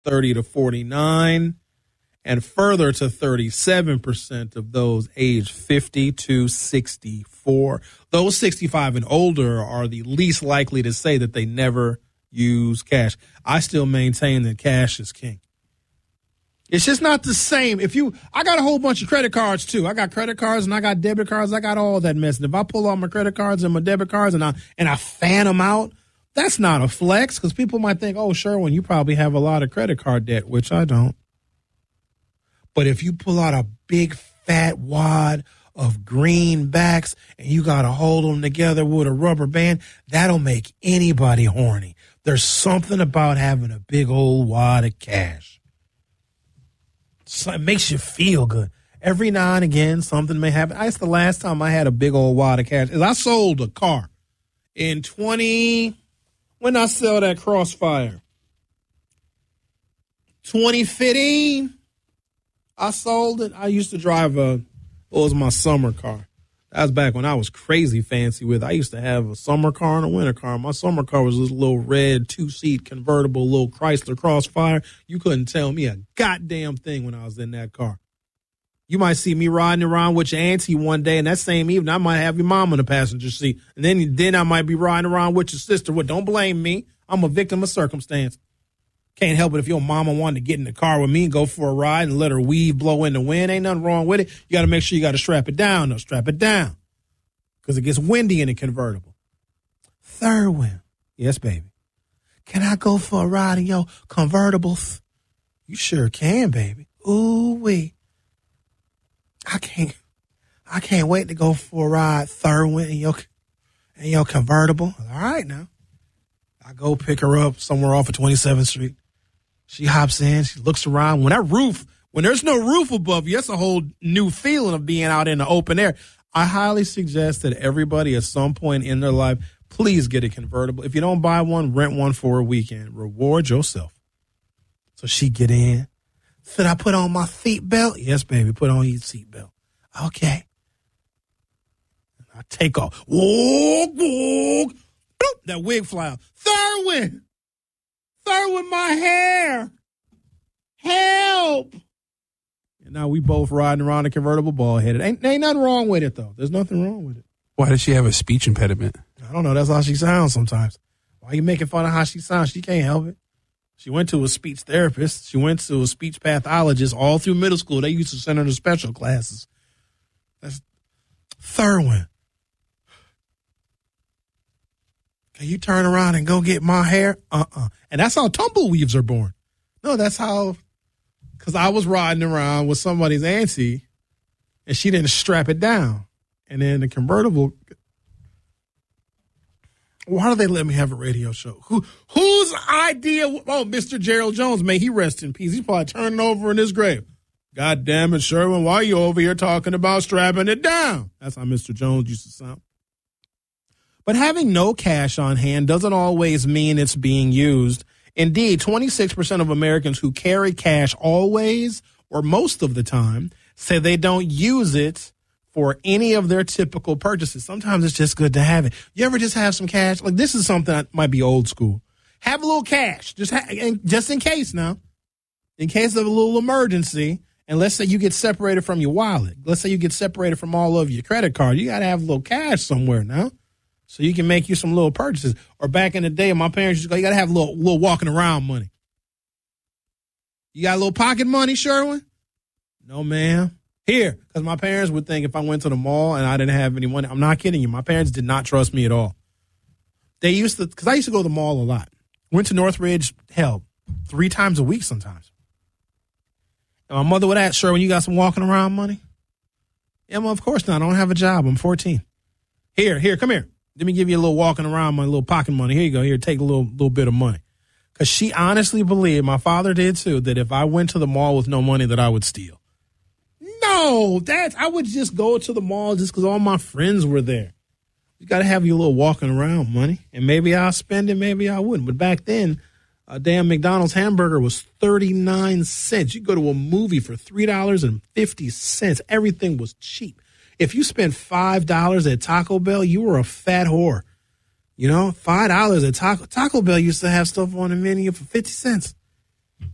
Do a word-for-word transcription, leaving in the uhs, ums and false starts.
thirty to forty-nine, and further to thirty-seven percent of those aged fifty to sixty-four. Those sixty-five and older are the least likely to say that they never use cash. I still maintain that cash is king. It's just not the same. If you, I got a whole bunch of credit cards too. I got credit cards and I got debit cards. I got all that mess. And if I pull out my credit cards and my debit cards and I and I fan them out, that's not a flex, because people might think, oh, Sherwin, you probably have a lot of credit card debt, which I don't. But if you pull out a big fat wad of greenbacks and you got to hold them together with a rubber band, that'll make anybody horny. There's something about having a big old wad of cash. So it makes you feel good. Every now and again, something may happen. That's the last time I had a big old wad of cash. Is I sold a car in twenty. When I sell that Crossfire, twenty fifteen. I sold it. I used to drive a. It was my summer car. That was back when I was crazy fancy with it. I used to have a summer car and a winter car. My summer car was this little red two-seat convertible little Chrysler Crossfire. You couldn't tell me a goddamn thing when I was in that car. You might see me riding around with your auntie one day, and that same evening I might have your mom in the passenger seat. And then, then I might be riding around with your sister. Well, don't blame me. I'm a victim of circumstance. Can't help it if your mama wanted to get in the car with me and go for a ride and let her weave blow in the wind. Ain't nothing wrong with it. You got to make sure you got to strap it down, though. Strap it down. Because it gets windy in a convertible. Third wheel. Yes, baby. Can I go for a ride in your convertible? You sure can, baby. Ooh-wee. I can't, I can't wait to go for a ride third wheel in your, in your convertible. All right, now. I go pick her up somewhere off of twenty-seventh Street. She hops in. She looks around. When that roof, when there's no roof above you, that's a whole new feeling of being out in the open air. I highly suggest that everybody at some point in their life, please get a convertible. If you don't buy one, rent one for a weekend. Reward yourself. So she get in. Should I put on my seat belt? Yes, baby. Put on your seat belt. Okay. I take off. Walk, walk. Boop, that wig fly out. Third win. Third with my hair. Help. And now we both riding around a convertible bald headed. Ain't, ain't nothing wrong with it, though. There's nothing wrong with it. Why does she have a speech impediment? I don't know. That's how she sounds sometimes. Why you making fun of how she sounds? She can't help it. She went to a speech therapist. She went to a speech pathologist all through middle school. They used to send her to special classes. That's third one. Can you turn around and go get my hair? Uh-uh. And that's how tumbleweaves are born. No, that's how, because I was riding around with somebody's auntie, and she didn't strap it down. And then the convertible, why do they let me have a radio show? Who Whose idea? Oh, Mister Gerald Jones, may he rest in peace. He's probably turning over in his grave. God damn it, Sherwin, why are you over here talking about strapping it down? That's how Mister Jones used to sound. But having no cash on hand doesn't always mean it's being used. Indeed, twenty-six percent of Americans who carry cash always or most of the time say they don't use it for any of their typical purchases. Sometimes it's just good to have it. You ever just have some cash? Like, this is something that might be old school. Have a little cash, just ha- just in case now, in case of a little emergency. And let's say you get separated from your wallet. Let's say you get separated from all of your credit card. You got to have a little cash somewhere now, so you can make you some little purchases. Or back in the day, my parents used to go, you got to have a little, little walking around money. You got a little pocket money, Sherwin? No, ma'am. Here, because my parents would think if I went to the mall and I didn't have any money, I'm not kidding you. My parents did not trust me at all. They used to, because I used to go to the mall a lot. Went to Northridge, hell, three times a week sometimes. And my mother would ask, Sherwin, you got some walking around money? Yeah, well, of course not. I don't have a job. I'm fourteen. Here, here, come here. Let me give you a little walking around money, a little pocket money. Here you go. Here, take a little little bit of money. Because she honestly believed, my father did too, that if I went to the mall with no money, that I would steal. No, that's, I would just go to the mall just because all my friends were there. You got to have your little walking around money. And maybe I'll spend it, maybe I wouldn't. But back then, a damn McDonald's hamburger was thirty-nine cents. You go to a movie for three dollars and fifty cents. Everything was cheap. If you spent five dollars at Taco Bell, you were a fat whore. You know, five dollars at Taco Taco Bell used to have stuff on the menu for fifty cents.